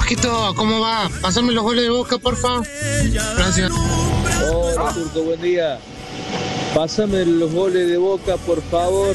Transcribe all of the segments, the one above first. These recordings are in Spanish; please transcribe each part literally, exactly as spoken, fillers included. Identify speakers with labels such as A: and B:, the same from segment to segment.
A: Vasquito, ¿cómo va? Pásame los goles de Boca, porfa. Gracias.
B: Hola, Turco, buen día. Pásame los goles de Boca, por favor.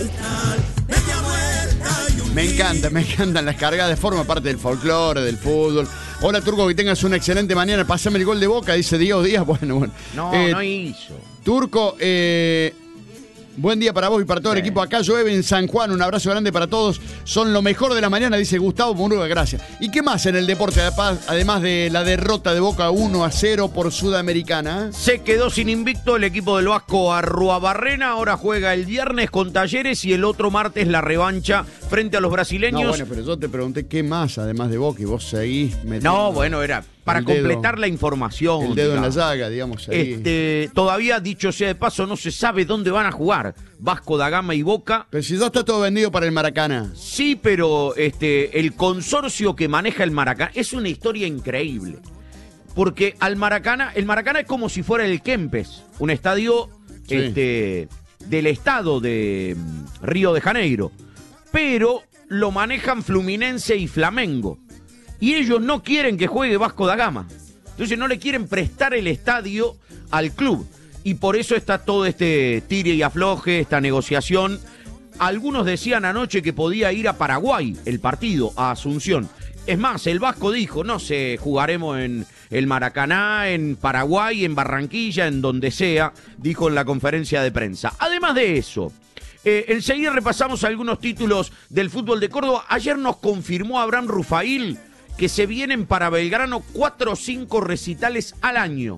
C: Me encanta, me encantan las cargadas, forma parte del folclore, del fútbol. Hola, Turco, que tengas una excelente mañana. Pásame el gol de Boca, dice Diego Díaz. Bueno, bueno.
D: No,
C: eh,
D: no hizo.
C: Turco, eh, buen día para vos y para todo sí. el equipo. Acá llueve en San Juan. Un abrazo grande para todos. Son lo mejor de la mañana, dice Gustavo Muruga. Gracias. ¿Y qué más en el deporte, además de la derrota de Boca uno a cero por Sudamericana?
D: Se quedó sin invicto el equipo del Vasco Arruabarrena. Ahora juega el viernes con Talleres y el otro martes la revancha frente a los brasileños.
C: No, bueno, pero yo te pregunté qué más, además de Boca, y vos seguís metiendo...
D: No, bueno, era para completar la información.
C: El dedo
D: digamos.
C: en la llaga, digamos. Ahí.
D: Este, todavía, dicho sea de paso, no se sabe dónde van a jugar Vasco da Gama y Boca.
C: Pero si ya está todo vendido para el Maracaná.
D: Sí, pero este, el consorcio que maneja el Maracaná es una historia increíble. Porque al Maracaná, el Maracaná es como si fuera el Kempes, un estadio sí. este, del estado de Río de Janeiro. Pero lo manejan Fluminense y Flamengo. Y ellos no quieren que juegue Vasco da Gama. Entonces no le quieren prestar el estadio al club. Y por eso está todo este tire y afloje, esta negociación. Algunos decían anoche que podía ir a Paraguay el partido, a Asunción. Es más, el Vasco dijo, no sé, jugaremos en el Maracaná, en Paraguay, en Barranquilla, en donde sea, dijo en la conferencia de prensa. Además de eso, eh, enseguida repasamos algunos títulos del fútbol de Córdoba. Ayer nos confirmó Abraham Rufail que se vienen para Belgrano cuatro o cinco recitales al año.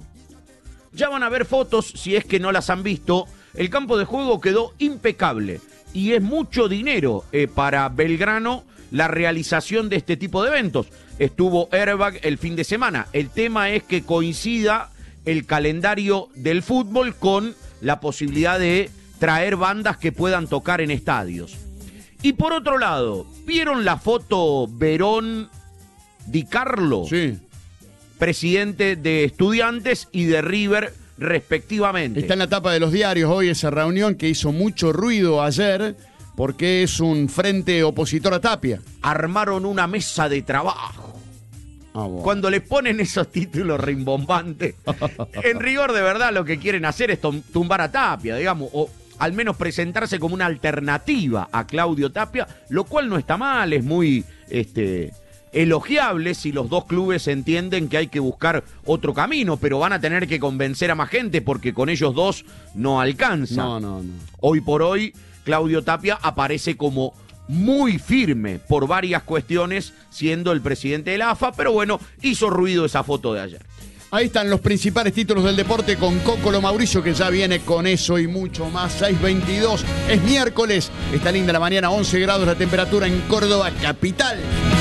D: Ya van a ver fotos, si es que no las han visto. El campo de juego quedó impecable y es mucho dinero eh, para Belgrano la realización de este tipo de eventos. Estuvo Airbag el fin de semana. El tema es que coincida el calendario del fútbol con la posibilidad de traer bandas que puedan tocar en estadios. Y por otro lado, ¿vieron la foto Verón Di Carlo?
C: Sí.
D: Presidente de Estudiantes y de River, respectivamente.
C: Está en la tapa de los diarios hoy esa reunión que hizo mucho ruido ayer porque es un frente opositor a Tapia.
D: Armaron una mesa de trabajo.
C: Ah, bueno.
D: Cuando le ponen esos títulos rimbombantes, en rigor de verdad lo que quieren hacer es tumbar a Tapia, digamos, o al menos presentarse como una alternativa a Claudio Tapia, lo cual no está mal, es muy... este elogiable si los dos clubes entienden que hay que buscar otro camino, pero van a tener que convencer a más gente porque con ellos dos no alcanza.
C: No, no, no.
D: Hoy por hoy, Claudio Tapia aparece como muy firme por varias cuestiones, siendo el presidente de la A F A, pero bueno, hizo ruido esa foto de ayer.
C: Ahí están los principales títulos del deporte con Cócolo Mauricio, que ya viene con eso y mucho más. seis veintidós, es miércoles, está linda la mañana, once grados la temperatura en Córdoba capital.